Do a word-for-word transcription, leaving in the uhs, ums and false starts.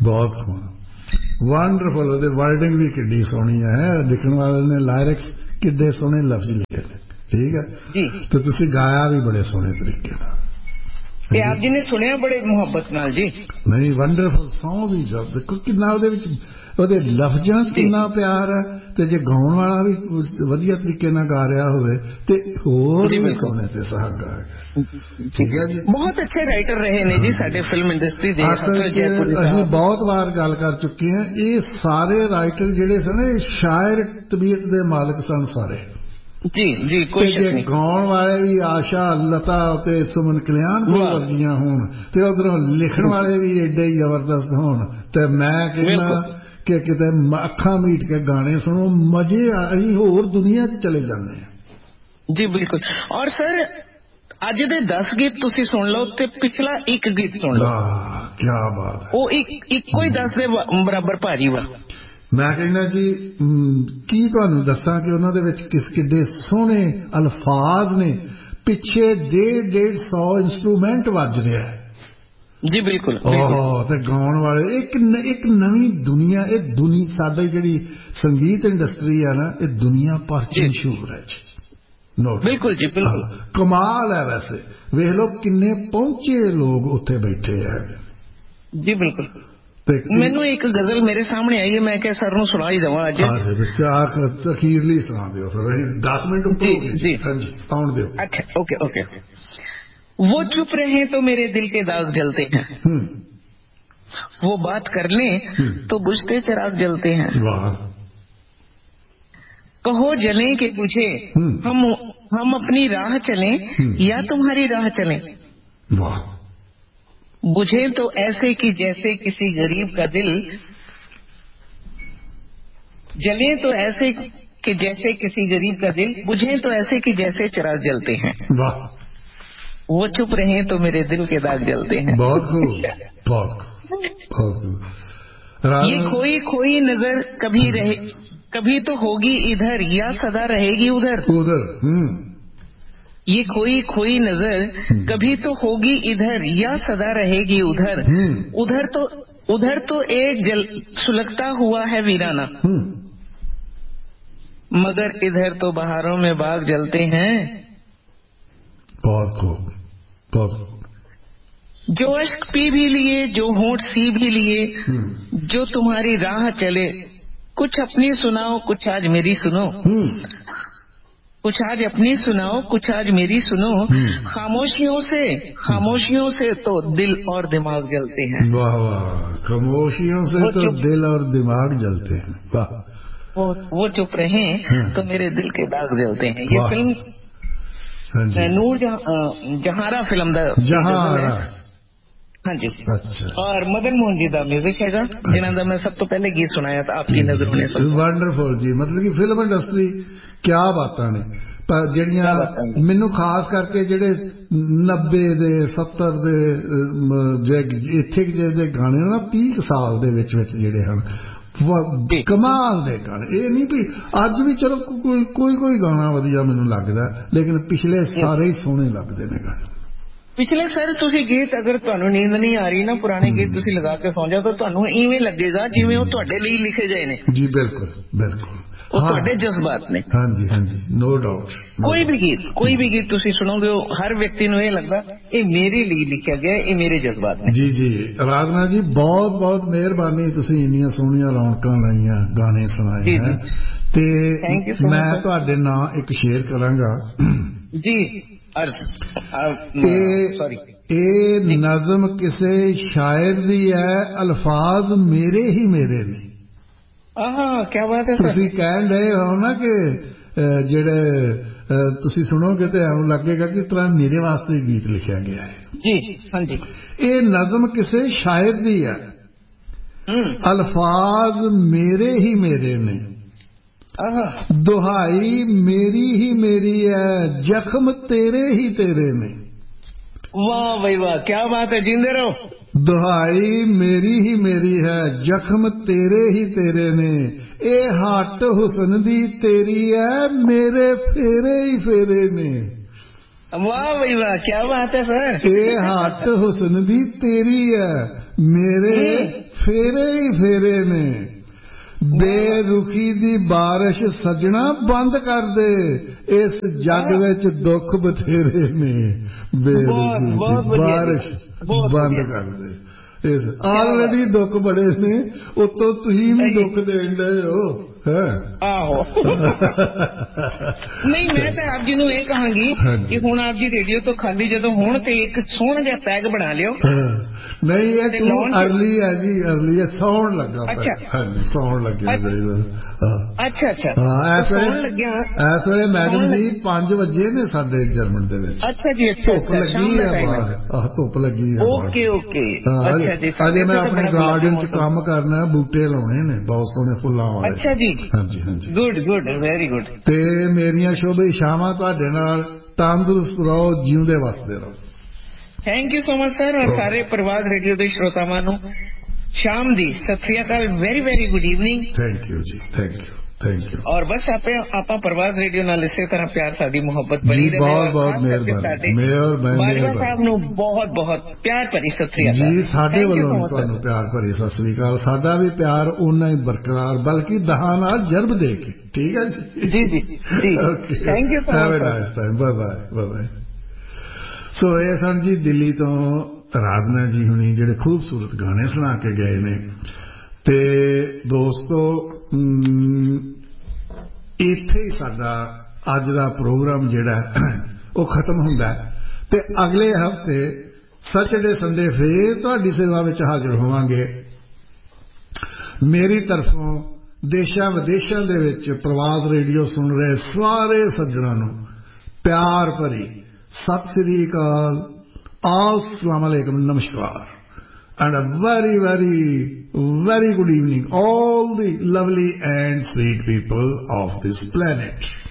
बहुत वंडरफुल ਉਹਦੇ वर्डिंग भी किड्डी सोहनी है लिखण वाले ने लायरिक्स किड्डे सोहने लफ्ज लिखे ने ठीक है जी तो तुसी गाया भी बड़े सोहने तरीके नाल ते आप जी ने सुनिया बड़े मुहब्बत नाल जी नहीं वंडरफुल सॉन्ग भी जब देखो कितना ਉਹਦੇ ਵਿੱਚ ਉਹਦੇ ਲਫ਼ਜ਼ਾਂ 'ਚ ਕਿੰਨਾ ਪਿਆਰ ਹੈ ਤੇ ਜੇ ਗਾਉਣ ਵਾਲਾ ਵੀ ਵਧੀਆ ਤਰੀਕੇ ਨਾਲ ਗਾ ਰਿਹਾ ਹੋਵੇ ਤੇ ਹੋਰ ਵੀ ਸੋਹਣੇ ਤੇ ਸੁਹਾਗਾ ਹੈ ਠੀਕ ਹੈ ਜੀ ਬਹੁਤ ਅੱਛੇ ਰਾਈਟਰ ਰਹੇ ਨੇ ਜੀ ਸਾਡੇ ਫਿਲਮ ਇੰਡਸਟਰੀ ਦੇ ਅਸੀਂ ਬਹੁਤ ਵਾਰ ਗੱਲ ਕਰ ਚੁੱਕੇ ਹਾਂ ਇਹ ਸਾਰੇ ਰਾਈਟਰ ਜਿਹੜੇ ਸਨ ਇਹ ਸ਼ਾਇਰ ਤਬੀਅਤ ਦੇ ਮਾਲਕ ਸਨ ਸਾਰੇ ਜੀ ਜੀ ਕੋਈ ਸ਼ੱਕ ਨਹੀਂ ਗਾਉਣ ਵਾਲੇ ਵੀ ਆਸ਼ਾ ਲਤਾ ਤੇ ਸੁਮਨ ਕਲਿਆਣਪੁਰ ਵਰਗੀਆਂ ਹੋਣ ਤੇ ਉਧਰੋਂ ਲਿਖਣ ਵਾਲੇ ਵੀ ਏਡੇ ਜ਼ਬਰਦਸਤ ਹੋਣ ਤੇ ਮੈਂ ਕਹਿੰਦਾ ਕਿ ਕਿਤੇ ਅੱਖਾਂ ਮੀਟ ਕੇ ਗਾਣੇ ਸੁਣੋ ਮਜ਼ੇ ਅਸੀਂ ਹੋਰ ਦੁਨੀਆ 'ਚ ਚਲੇ ਜਾਂਦੇ ਹਾਂ ਜੀ ਬਿਲਕੁਲ ਔਰ ਸਰ ਅੱਜ ਦੇ ਦਸ ਗੀਤ ਤੁਸੀਂ ਸੁਣ ਲਓ ਤੇ ਪਿਛਲਾ ਇੱਕ ਗੀਤ ਸੁਣ ਲਓ ਕੀ ਬਾਤ ਹੈ ਉਹ ਇੱਕ ਇੱਕੋ ਹੀ ਦਸ ਦੇ ਬਰਾਬਰ ਭਾਰੀ ਵਾ ਮੈਂ ਕਹਿੰਦਾ ਜੀ ਕੀ ਤੁਹਾਨੂੰ ਦੱਸਾਂ ਕਿ ਉਹਨਾਂ ਦੇ ਵਿੱਚ ਕਿਸ ਕਿੱਡੇ ਸੋਹਣੇ ਅਲਫਾਜ਼ ਨੇ ਪਿੱਛੇ ਡੇਢ ਡੇਢ ਸੌ ਇੰਸਟਰੂਮੈਂਟ ਵੱਜ ਰਿਹਾ ਜੀ ਬਿਲਕੁਲ ਤੇ ਗਾਉਣ ਵਾਲੇ ਇੱਕ ਇੱਕ ਨਵੀਂ ਦੁਨੀਆ ਇਹ ਦੁਨੀਆ ਸਾਡੀ ਜਿਹੜੀ ਸੰਗੀਤ ਇੰਡਸਟਰੀ ਹੈ ਨਾ ਇਹ ਦੁਨੀਆ ਭਰ 'ਚ ਮਸ਼ਹੂਰ ਹੈ ਜੀ ਬਿਲਕੁਲ ਜੀ ਬਿਲਕੁਲ ਕਮਾਲ ਹੈ ਵੈਸੇ ਵੇਖ ਲਓ ਕਿੰਨੇ ਪਹੁੰਚੇ ਲੋਕ ਉੱਥੇ ਬੈਠੇ ਹੈ ਜੀ ਬਿਲਕੁਲ ਮੈਨੂੰ ਇੱਕ ਗਜ਼ਲ ਮੇਰੇ ਸਾਹਮਣੇ ਆਈ ਹੈ ਮੈਂ ਕਿਹਾ ਸਰ ਨੂੰ ਸੁਣਾ ਹੀ ਦੇਵਾਂ ਅੱਜ ਅਖੀਰਲੀ ਸੁਣਾ ਦਿਓ ਫਿਰ ਦਸ ਮਿੰਟ ਉੱਪਰ ਹੋ ਗਏ ਜੀ ਹਾਂਜੀ ਆਉਣ ਦਿਓ ओके ओके वो चुप रहे तो मेरे दिल के दाग जलते हैं वो बात कर लें तो बुझते चिराग जलते हैं कहो जलें कि बुझे हम हम अपनी राह चलें या तुम्हारी राह चलें बुझे तो ऐसे कि जैसे किसी गरीब का दिल जले तो ऐसे कि जैसे किसी गरीब का दिल बुझे तो ऐसे कि जैसे चिराग जलते हैं वो चुप रहे तो मेरे दिल के दाग जलते हैं बहुत खूब बहुत खूब ये खोई खोई नजर कभी रहे कभी तो होगी इधर या सदा रहेगी उधर उधर ये खोई खोई नजर कभी तो होगी इधर या सदा रहेगी उधर उधर तो उधर तो एक जल सुलगता हुआ है वीराना मगर इधर तो बहारों में बाग जलते हैं बहुत खूब बहुत खूब जो अश्क पी भी लिए जो होंठ सी भी लिए जो तुम्हारी राह चले कुछ अपनी सुनाओ कुछ आज मेरी सुनो कुछ आज अपनी सुनाओ कुछ आज मेरी सुनो खामोशियों से खामोशियों से तो दिल और दिमाग जलते हैं वाह वाह खामोशियों से तो दिल और दिमाग जलते हैं वाह वो वो चुप रहे तो मेरे दिल के दाग जलते हैं ये फिल्म नूर जहारा फिल्म दा जहारा हाँ जी अच्छा और मदन मोहन जी का म्यूजिक है जिन्हों का मैं सब तो पहले गीत सुनाया था आपकी नजरों ने वंडरफुल जी मतलब कि फिल्म इंडस्ट्री क्या बातां ने पर ਜਿਹੜੀਆਂ ਮੈਨੂੰ ਖਾਸ ਕਰਕੇ ਜਿਹੜੇ ਨੱਬੇ ਦੇ ਸੱਤਰ ਦੇ ਇੱਥੇ ਜਿਹੜੇ ਗਾਣੇ ਨਾ ਤੀਹ ਸਾਲ ਦੇ ਵਿੱਚ ਵਿੱਚ ਜਿਹੜੇ ਹਨ ਕਮਾਲ ਦੇ ਗਾਣੇ ਇਹ ਨਹੀਂ ਵੀ ਅੱਜ ਵੀ ਚਲੋ ਕੋਈ ਕੋਈ ਕੋਈ ਗਾਣਾ ਵਧੀਆ ਮੈਨੂੰ ਲੱਗਦਾ ਲੇਕਿਨ ਪਿਛਲੇ ਸਾਰੇ ਹੀ ਸੋਹਣੇ ਲੱਗਦੇ ਨੇ ਗਾਣੇ ਪਿਛਲੇ ਸਰ ਤੁਸੀਂ ਗੀਤ ਅਗਰ ਤੁਹਾਨੂੰ ਨੀਂਦ ਨਹੀਂ ਆ ਰਹੀ ਨਾ ਪੁਰਾਣੇ ਗੀਤ ਤੁਸੀਂ ਲਗਾ ਕੇ ਸੌਂ ਜਾਓ ਤਾਂ ਤੁਹਾਨੂੰ ਇਵੇਂ ਲੱਗੇਗਾ ਜਿਵੇਂ ਉਹ ਤੁਹਾਡੇ ਲਈ ਲਿਖੇ ਗਏ ਨੇ ਜੀ ਬਿਲਕੁਲ ਬਿਲਕੁਲ ਉਹ ਤੁਹਾਡੇ ਜਜ਼ਬਾਤ ਨੇ ਹਾਂਜੀ ਹਾਂਜੀ ਨੋ ਡਾਊਟ ਕੋਈ ਵੀ ਗੀਤ ਕੋਈ ਵੀ ਗੀਤ ਤੁਸੀਂ ਸੁਣੋਗੇ ਹਰ ਵਿਅਕਤੀ ਨੂੰ ਇਹ ਲੱਗਦਾ ਇਹ ਮੇਰੇ ਲਈ ਲਿਖਿਆ ਗਿਆ ਇਹ ਮੇਰੇ ਜਜ਼ਬਾਤ ਨੇ ਜੀ ਜੀ ਰਾਧਨਾ ਜੀ ਬਹੁਤ ਬਹੁਤ ਮਿਹਰਬਾਨੀ ਤੁਸੀਂ ਇੰਨੀਆਂ ਸੋਹਣੀਆਂ ਰੌਣਕਾਂ ਲਾਈਆਂ ਗਾਣੇ ਸੁਣਾਏ ਹੈ ਤੇ ਮੈਂ ਤੁਹਾਡੇ ਨਾਲ ਇੱਕ ਸ਼ੇਅਰ ਕਰਾਂਗਾ ਜੀ ਅਰਜ਼ ਸੌਰੀ ਇਹ ਨਜ਼ਮ ਕਿਸੇ ਸ਼ਾਇਰ ਦੀ ਹੈ ਅਲਫਾਜ਼ ਮੇਰੇ ਹੀ ਮੇਰੇ ਨੇ ਆਹ ਕੀ ਬਾਤ ਹੈ ਤੁਸੀਂ ਕਹਿਣ ਰਹੇ ਹੋ ਨਾ ਕਿ ਜਿਹੜੇ ਤੁਸੀਂ ਸੁਣੋਗੇ ਤੇ ਐਵੇਂ ਲੱਗੇਗਾ ਕਿ ਤਰ੍ਹਾਂ ਮੇਰੇ ਵਾਸਤੇ ਗੀਤ ਲਿਖਿਆ ਗਿਆ ਹੈ ਜੀ ਹਾਂਜੀ ਇਹ ਨਜ਼ਮ ਕਿਸੇ ਸ਼ਾਇਰ ਦੀ ਹੈ ਅਲਫਾਜ਼ ਮੇਰੇ ਹੀ ਮੇਰੇ ਨੇ ਦੁਹਾਈ ਮੇਰੀ ਹੀ ਮੇਰੀ ਹੈ ਜ਼ਖਮ ਤੇਰੇ ਹੀ ਤੇਰੇ ਨੇ ਵਾਹ ਬਈ ਵਾਹ ਕੀ ਬਾਤ ਹੈ ਜਿੰਦੇ ਰਹੋ ਦੁਹਾਈ ਮੇਰੀ ਹੀ ਮੇਰੀ ਹੈ ਜ਼ਖਮ ਤੇਰੇ ਹੀ ਤੇਰੇ ਨੇ ਇਹ ਹੱਟ ਹੁਸਨ ਦੀ ਤੇਰੀ ਹੈ ਮੇਰੇ ਫੇਰੇ ਹੀ ਫੇਰੇ ਨੇ ਵਾਹ ਬਈ ਵਾਹ ਕੀ ਬਾਤ ਹੈ ਸਰ ਇਹ ਹੱਟ ਹੁਸਨ ਦੀ ਤੇਰੀ ਹੈ ਮੇਰੇ फेरे ही फेरे ने बेरुखी दी बारिश सजना बंद कर दे इस जग विच दुख बथेरे ने बेरुखी दी बारिश बंद कर दे ऑलरेडी दुख बड़े ने उतो तुसीं भी दुख देण डए हो आहो नहीं मैं तो आप जी नूं इह कहांगी कि हुण आप जी रेडियो तो खाली जदों होण ते एक सोहना जिहा पैग बना लिओ नहीं ये क्यों अर्ली है जी अर्ली है सौण लगा अच्छा हाँ जी सौण लगे अच्छा अच्छा हाँ इस वेले इस वेले मैडम जी पांच बजे ने साडे जर्मन दे विच अच्छा जी अच्छा धुप लगी है बाहर धुप लगी है ओके ओके अच्छा जी अजे मैं अपने गार्डन च काम करना बूटे लाने ने बहुत सोहने फुल्लां वाले अच्छा जी हाँ जी हाँ जी गुड गुड वेरी गुड ते मेरियां शुभ इच्छावां तुहाडे नाल तंदुरुस्त रहो जीउंदे वसदे रहो thank you so much sir और सारे प्रवाद रेडियो के श्रोतावां नूं शाम दी सत श्री अकाल very very good evening thank you ji thank you thank you और बस आप आपा प्रवाद रेडियो नाल इसे तरह प्यार साडी मोहब्बत बनी रहे बहुत बहुत मेहरबानी मेयर मैं बाजवा साहब नूं बहुत बहुत प्यार भरी सत श्री अकाल जी साडे वल्लों तुहानूं प्यार भरी सत श्री अकाल साडा भी प्यार उन्ना ही बरकरार बल्कि दहां नाल जरब दे के ठीक है जी जी जी जी thank you so much have a nice time bye bye bye bye सो ये सन जी दिल्ली तो राधना जी हुणी जिहड़े खूबसूरत गाने सुना के गए ने ते दोस्तों इत्थे ही साडा अज दा प्रोग्राम जिहड़ा वो खत्म हुंदा है ते अगले हफ्ते सैटरडे संडे फिर तुहाडी सेवा विच हाजिर होवांगे मेरी तरफों देशां विदेशां दे विच प्रवाद रेडियो सुन रहे सारे सज्जणां नूं प्यार भरी सत श्री अकाल अस्सलाम वालेकुम नमस्कार and a very very very good evening all the lovely and sweet people of this planet.